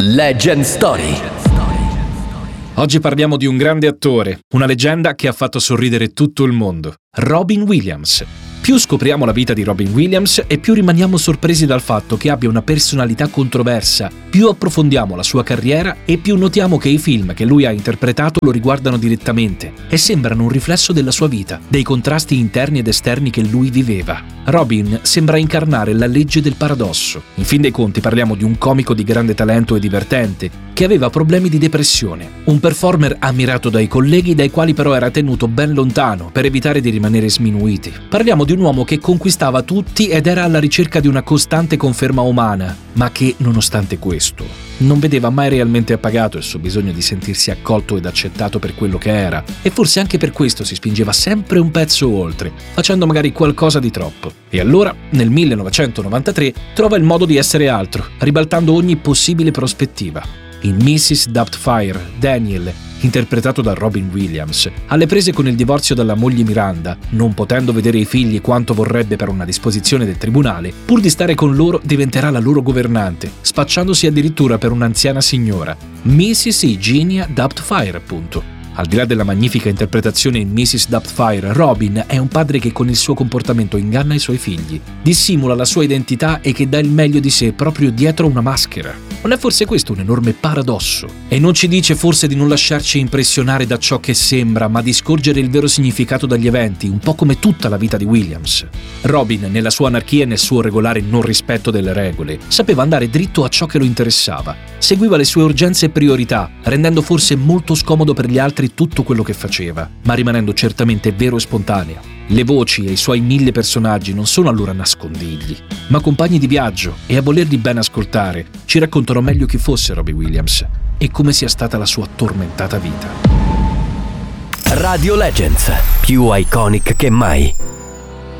Legend Story. Oggi parliamo di un grande attore, una leggenda che ha fatto sorridere tutto il mondo, Robin Williams. Più scopriamo la vita di Robin Williams e più rimaniamo sorpresi dal fatto che abbia una personalità controversa, più approfondiamo la sua carriera e più notiamo che i film che lui ha interpretato lo riguardano direttamente e sembrano un riflesso della sua vita, dei contrasti interni ed esterni che lui viveva. Robin sembra incarnare la legge del paradosso. In fin dei conti parliamo di un comico di grande talento e divertente, che aveva problemi di depressione, un performer ammirato dai colleghi dai quali però era tenuto ben lontano per evitare di rimanere sminuiti. Parliamo di un uomo che conquistava tutti ed era alla ricerca di una costante conferma umana, ma che, nonostante questo, non vedeva mai realmente appagato il suo bisogno di sentirsi accolto ed accettato per quello che era, e forse anche per questo si spingeva sempre un pezzo oltre, facendo magari qualcosa di troppo. E allora, nel 1993, trova il modo di essere altro, ribaltando ogni possibile prospettiva. In Mrs. Doubtfire, Daniel, interpretato da Robin Williams, alle prese con il divorzio dalla moglie Miranda, non potendo vedere i figli quanto vorrebbe per una disposizione del tribunale, pur di stare con loro diventerà la loro governante, spacciandosi addirittura per un'anziana signora, Mrs. Eugenia Doubtfire, appunto. Al di là della magnifica interpretazione in Mrs. Doubtfire, Robin è un padre che con il suo comportamento inganna i suoi figli, dissimula la sua identità e che dà il meglio di sé proprio dietro una maschera. Non è forse questo un enorme paradosso? E non ci dice forse di non lasciarci impressionare da ciò che sembra, ma di scorgere il vero significato dagli eventi, un po' come tutta la vita di Williams. Robin, nella sua anarchia e nel suo regolare non rispetto delle regole, sapeva andare dritto a ciò che lo interessava. Seguiva le sue urgenze e priorità, rendendo forse molto scomodo per gli altri tutto quello che faceva, ma rimanendo certamente vero e spontaneo. Le voci e i suoi 1000 personaggi non sono allora nascondigli, ma compagni di viaggio, e a volerli ben ascoltare ci raccontano meglio chi fosse Robin Williams e come sia stata la sua tormentata vita. Radio Legends, più iconic che mai.